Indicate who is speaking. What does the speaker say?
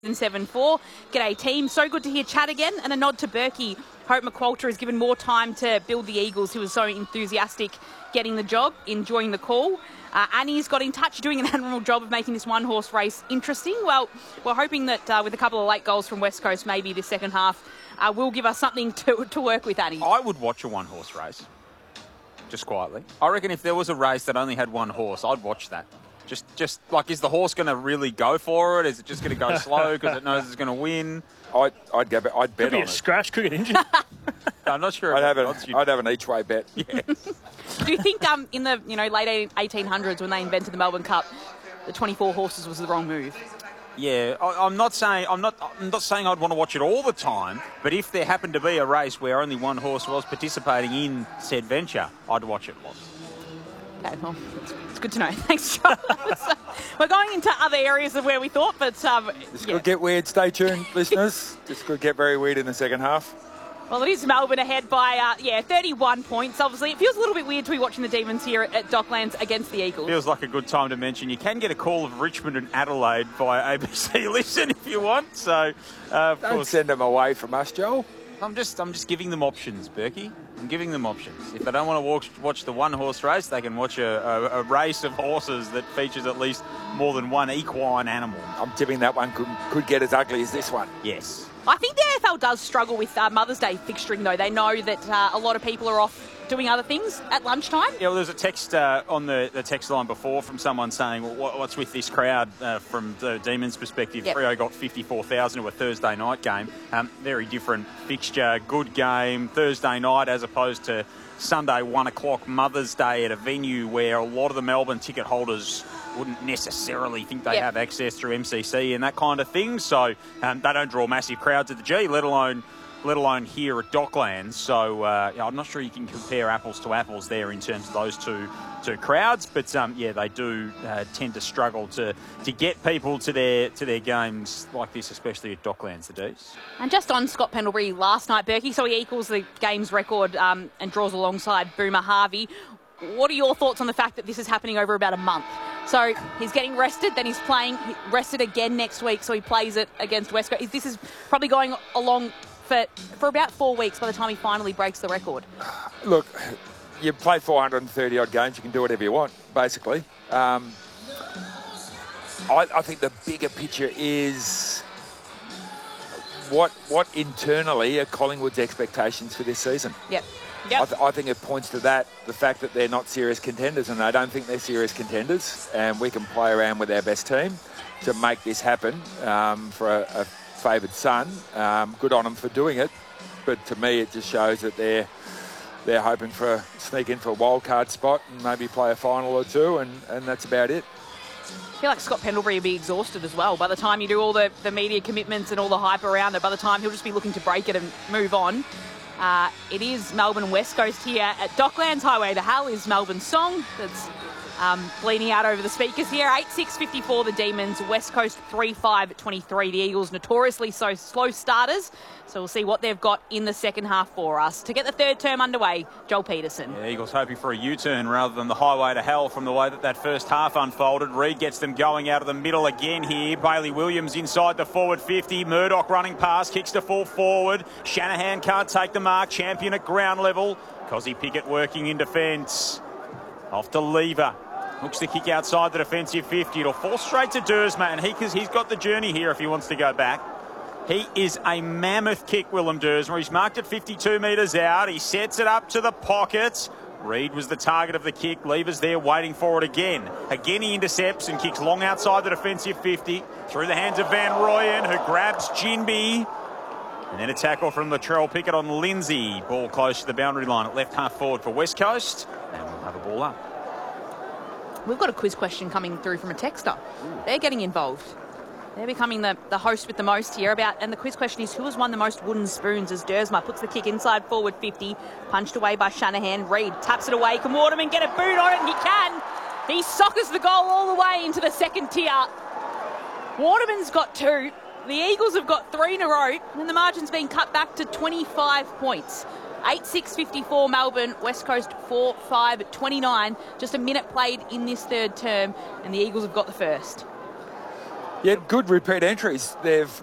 Speaker 1: 7-4. G'day team, so good to hear chat again, and a nod to Berkey. Hope McQualter has given more time to build the Eagles, who was so enthusiastic getting the job, enjoying the call. Annie's got in touch, doing an admirable job of making this one-horse race interesting. Well, we're hoping that with a couple of late goals from West Coast, maybe this second half will give us something to work with, Annie.
Speaker 2: I would watch a one-horse race, just quietly. I reckon if there was a race that only had one horse, I'd watch that. Just like, is the horse going to really go for it? Is it just going to go slow because it knows it's going to win?
Speaker 3: I'd bet
Speaker 4: could be
Speaker 3: on
Speaker 4: a
Speaker 3: it.
Speaker 4: scratch, could get injured.
Speaker 2: I'm not sure.
Speaker 3: I'd have an each-way bet.
Speaker 2: Yeah.
Speaker 1: Do you think in the late 1800s when they invented the Melbourne Cup, the 24 horses was the wrong move?
Speaker 2: Yeah, I'm not saying I'd want to watch it all the time, but if there happened to be a race where only one horse was participating in said venture, I'd watch it.
Speaker 1: Okay, well, it's good to know. Thanks, Charles. We're going into other areas of where we thought, but
Speaker 3: This could get weird. Stay tuned, listeners. This could get very weird in the second half.
Speaker 1: Well, it is Melbourne ahead by 31 points. Obviously, it feels a little bit weird to be watching the Demons here at Docklands against the Eagles.
Speaker 2: Feels like a good time to mention you can get a call of Richmond and Adelaide via ABC Listen if you want. So,
Speaker 3: Don't send them away from us, Joel.
Speaker 2: I'm just giving them options, Berkey. I'm giving them options. If they don't want to watch the one-horse race, they can watch a race of horses that features at least more than one equine animal.
Speaker 3: I'm tipping that one could get as ugly as this one.
Speaker 2: Yes.
Speaker 1: I think the AFL does struggle with Mother's Day fixturing, though. They know that a lot of people are off doing other things at lunchtime.
Speaker 2: Yeah, well, there's a text on the text line before from someone saying, well, what's with this crowd from the Demons' perspective?
Speaker 1: Yep.
Speaker 2: Freo got 54,000 to a Thursday night game. Very different fixture, good game, Thursday night as opposed to Sunday 1 o'clock Mother's Day at a venue where a lot of the Melbourne ticket holders wouldn't necessarily think they have access through MCC and that kind of thing. So they don't draw massive crowds at the G, let alone here at Docklands. So I'm not sure you can compare apples to apples there in terms of those two crowds. But they do tend to struggle to get people to their games like this, especially at Docklands, the Ds.
Speaker 1: And just on Scott Pendlebury last night, Berkey, so he equals the game's record and draws alongside Boomer Harvey. What are your thoughts on the fact that this is happening over about a month? So he's getting rested, then he's playing, rested again next week, so he plays it against West Coast. This is probably going along for about 4 weeks by the time he finally breaks the record.
Speaker 3: Look, you play 430-odd games, you can do whatever you want, basically. I think the bigger picture is what internally are Collingwood's expectations for this season.
Speaker 1: Yep.
Speaker 3: I think it points to that, the fact that they're not serious contenders, and I don't think they're serious contenders, and we can play around with our best team to make this happen for a favoured son. Good on them for doing it, but to me it just shows that they're hoping for a sneak in for a wild card spot and maybe play a final or two, and that's about it.
Speaker 1: I feel like Scott Pendlebury will be exhausted as well. By the time you do all the media commitments and all the hype around it, by the time he'll just be looking to break it and move on. It is Melbourne West Coast here at Docklands. Highway to Hell is Melbourne's song that's bleeding out over the speakers here. 8-6-54 the Demons, West Coast 3-5-23. The Eagles notoriously so slow starters. So we'll see what they've got in the second half for us. To get the third term underway, Joel Peterson.
Speaker 2: Yeah, Eagles hoping for a U-turn rather than the highway to hell from the way that first half unfolded. Reid gets them going out of the middle again here. Bailey Williams inside the forward 50. Murdoch running past, kicks to full forward. Shanahan can't take the mark. Champion at ground level. Cozzy Pickett working in defence. Off to Lever. Hooks the kick outside the defensive 50. It'll fall straight to Duursma, and he's got the journey here if he wants to go back. He is a mammoth kick, Willem Duursma. He's marked at 52 metres out. He sets it up to the pocket. Reid was the target of the kick. Lever's there waiting for it again. Again, he intercepts and kicks long outside the defensive 50. Through the hands of Van Rooyen, who grabs Ginbey. And then a tackle from Latrell Pickett on Lindsay. Ball close to the boundary line at left half forward for West Coast. And we'll have a ball up.
Speaker 1: We've got a quiz question coming through from a texter. They're getting involved. They're becoming the host with the most here and the quiz question is, who has won the most wooden spoons? As Duursma puts the kick inside forward 50, punched away by Shanahan. Reid taps it away. Can Waterman get a boot on it? And he can. He soccers the goal all the way into the second tier. Waterman's got 2. The Eagles have got 3 in a row, and the margin's been cut back to 25 points. 8-6-54 Melbourne, West Coast 4-5-29. Just a minute played in this third term, and the Eagles have got the first.
Speaker 3: Yeah, good repeat entries. They've